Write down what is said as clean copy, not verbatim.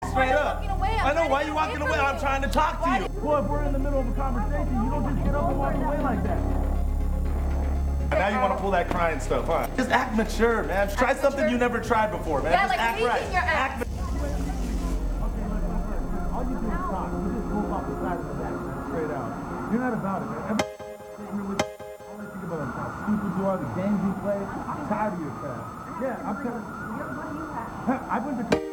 straight up. Walking away. I know, why are you walking away? I'm trying to talk to you. Well, if we're in the middle of a conversation, you don't just get up and walk away like that. Now you want to pull that crying stuff, huh? Just act mature, man. Try something you never tried before, man. Yeah, Just like act leaking right. your ass. Okay, look. All you do is talk. You just move off the side of the back, straight out. You're not about it, man. All I think about is how stupid you are, the games you play. I'm tired of your crap. Yeah, I'm tired. What do you have? I went to